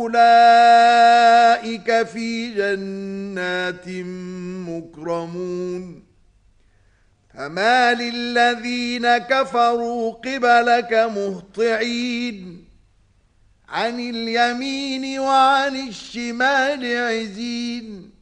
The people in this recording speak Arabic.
فأولئك في جنات مكرمون فما للذين كفروا قبلك مهطعين عن اليمين وعن الشمال عزين